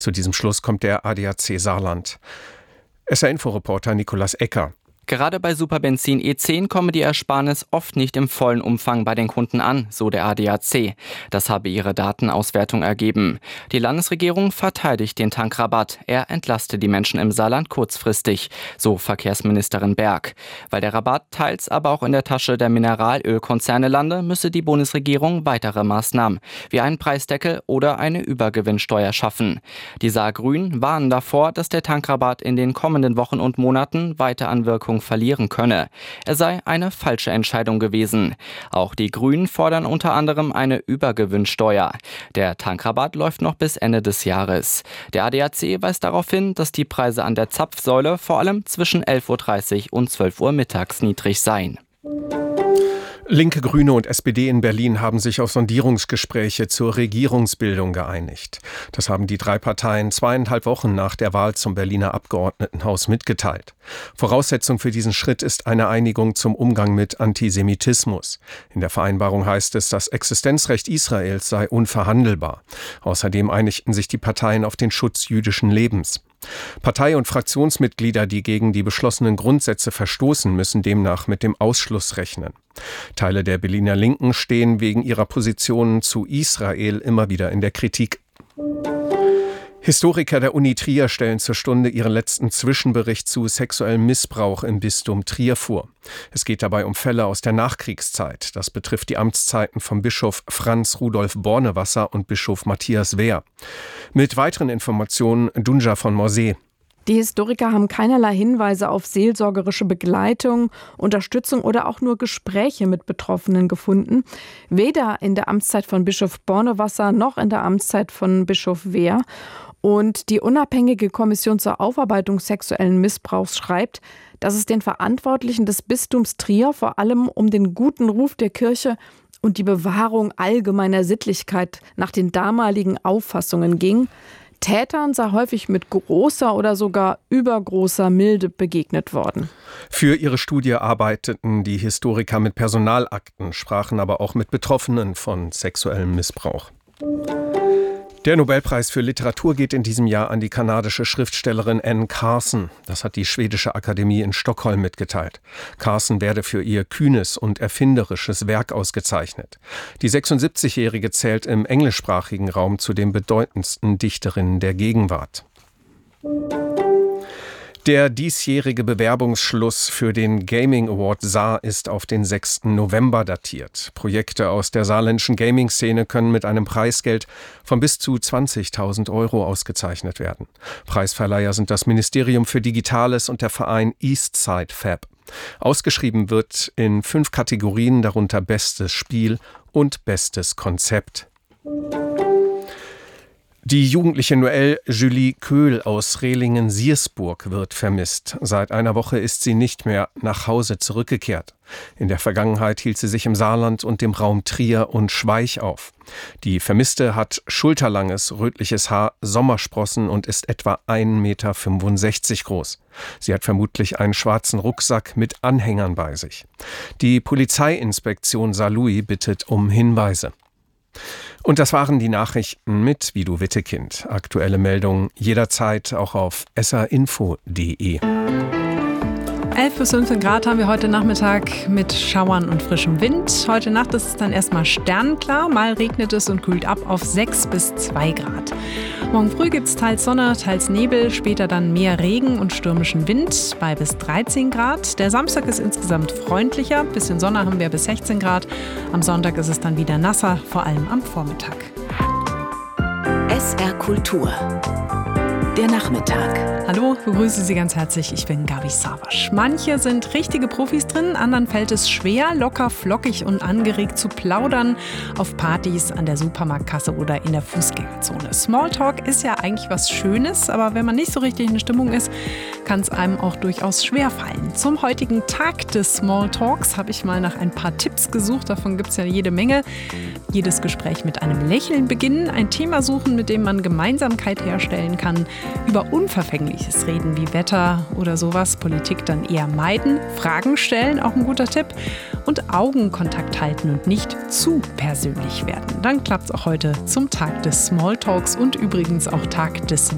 Zu diesem Schluss kommt der ADAC Saarland. SR-Info-Reporter Nikolaus Ecker. Gerade bei Superbenzin E10 komme die Ersparnis oft nicht im vollen Umfang bei den Kunden an, so der ADAC. Das habe ihre Datenauswertung ergeben. Die Landesregierung verteidigt den Tankrabatt. Er entlaste die Menschen im Saarland kurzfristig, so Verkehrsministerin Berg. Weil der Rabatt teils aber auch in der Tasche der Mineralölkonzerne lande, müsse die Bundesregierung weitere Maßnahmen, wie einen Preisdeckel oder eine Übergewinnsteuer schaffen. Die Saargrünen warnen davor, dass der Tankrabatt in den kommenden Wochen und Monaten weiter an Wirkung verlieren könne. Er sei eine falsche Entscheidung gewesen. Auch die Grünen fordern unter anderem eine Übergewinnsteuer. Der Tankrabatt läuft noch bis Ende des Jahres. Der ADAC weist darauf hin, dass die Preise an der Zapfsäule vor allem zwischen 11.30 Uhr und 12 Uhr mittags niedrig seien. Linke, Grüne und SPD in Berlin haben sich auf Sondierungsgespräche zur Regierungsbildung geeinigt. Das haben die drei Parteien 2,5 Wochen nach der Wahl zum Berliner Abgeordnetenhaus mitgeteilt. Voraussetzung für diesen Schritt ist eine Einigung zum Umgang mit Antisemitismus. In der Vereinbarung heißt es, das Existenzrecht Israels sei unverhandelbar. Außerdem einigten sich die Parteien auf den Schutz jüdischen Lebens. Partei- und Fraktionsmitglieder, die gegen die beschlossenen Grundsätze verstoßen, müssen demnach mit dem Ausschluss rechnen. Teile der Berliner Linken stehen wegen ihrer Positionen zu Israel immer wieder in der Kritik. Historiker der Uni Trier stellen zur Stunde ihren letzten Zwischenbericht zu sexuellem Missbrauch im Bistum Trier vor. Es geht dabei um Fälle aus der Nachkriegszeit. Das betrifft die Amtszeiten von Bischof Franz Rudolf Bornewasser und Bischof Matthias Wehr. Mit weiteren Informationen Dunja von Morsee. Die Historiker haben keinerlei Hinweise auf seelsorgerische Begleitung, Unterstützung oder auch nur Gespräche mit Betroffenen gefunden. Weder in der Amtszeit von Bischof Bornewasser noch in der Amtszeit von Bischof Wehr. Und die unabhängige Kommission zur Aufarbeitung sexuellen Missbrauchs schreibt, dass es den Verantwortlichen des Bistums Trier vor allem um den guten Ruf der Kirche und die Bewahrung allgemeiner Sittlichkeit nach den damaligen Auffassungen ging. Tätern sei häufig mit großer oder sogar übergroßer Milde begegnet worden. Für ihre Studie arbeiteten die Historiker mit Personalakten, sprachen aber auch mit Betroffenen von sexuellem Missbrauch. Der Nobelpreis für Literatur geht in diesem Jahr an die kanadische Schriftstellerin Anne Carson. Das hat die Schwedische Akademie in Stockholm mitgeteilt. Carson werde für ihr kühnes und erfinderisches Werk ausgezeichnet. Die 76-Jährige zählt im englischsprachigen Raum zu den bedeutendsten Dichterinnen der Gegenwart. Der diesjährige Bewerbungsschluss für den Gaming Award Saar ist auf den 6. November datiert. Projekte aus der saarländischen Gaming-Szene können mit einem Preisgeld von bis zu 20.000 € ausgezeichnet werden. Preisverleiher sind das Ministerium für Digitales und der Verein Eastside Fab. Ausgeschrieben wird in 5 Kategorien, darunter Bestes Spiel und Bestes Konzept. Die jugendliche Noël Julie Köhl aus Rehlingen-Siersburg wird vermisst. Seit einer Woche ist sie nicht mehr nach Hause zurückgekehrt. In der Vergangenheit hielt sie sich im Saarland und dem Raum Trier und Schweich auf. Die Vermisste hat schulterlanges, rötliches Haar, Sommersprossen und ist etwa 1,65 Meter groß. Sie hat vermutlich einen schwarzen Rucksack mit Anhängern bei sich. Die Polizeiinspektion Saarlouis bittet um Hinweise. Und das waren die Nachrichten mit Vido Wittekind. Aktuelle Meldungen jederzeit auch auf srinfo.de. 11 bis 15 Grad haben wir heute Nachmittag mit Schauern und frischem Wind. Heute Nacht ist es dann erstmal sternklar, mal regnet es und kühlt ab auf 6 bis 2 Grad. Morgen früh gibt es teils Sonne, teils Nebel, später dann mehr Regen und stürmischen Wind bei bis 13 Grad. Der Samstag ist insgesamt freundlicher, bisschen Sonne haben wir bis 16 Grad. Am Sonntag ist es dann wieder nasser, vor allem am Vormittag. SR Kultur. Der Nachmittag. Hallo, begrüße Sie ganz herzlich, ich bin Gabi Savasch. Manche sind richtige Profis drin, anderen fällt es schwer, locker, flockig und angeregt zu plaudern auf Partys, an der Supermarktkasse oder in der Fußgängerzone. Smalltalk ist ja eigentlich was Schönes, aber wenn man nicht so richtig in der Stimmung ist, kann es einem auch durchaus schwerfallen. Zum heutigen Tag des Smalltalks habe ich mal nach ein paar Tipps gesucht, davon gibt es ja jede Menge. Jedes Gespräch mit einem Lächeln beginnen, ein Thema suchen, mit dem man Gemeinsamkeit herstellen kann, über Unverfängliches reden wie Wetter oder sowas, Politik dann eher meiden, Fragen stellen, auch ein guter Tipp, und Augenkontakt halten und nicht zu persönlich werden. Dann klappt es auch heute zum Tag des Smalltalks und übrigens auch Tag des